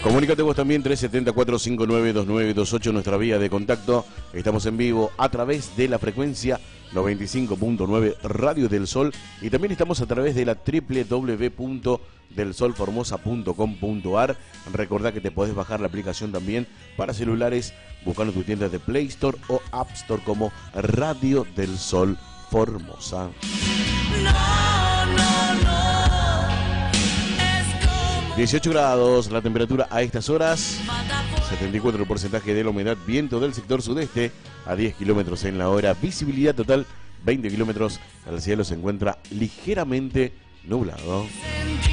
Comunícate vos también, 370-459-2928, nuestra vía de contacto. Estamos en vivo a través de la frecuencia 95.9 Radio del Sol y también estamos a través de la www.delsolformosa.com.ar. Recordá que te podés bajar la aplicación también para celulares buscando tu tienda de Play Store o App Store como Radio del Sol Formosa. 18 grados la temperatura a estas horas, 74% de la humedad, viento del sector sudeste a 10 kilómetros en la hora, visibilidad total 20 kilómetros, el cielo se encuentra ligeramente nublado.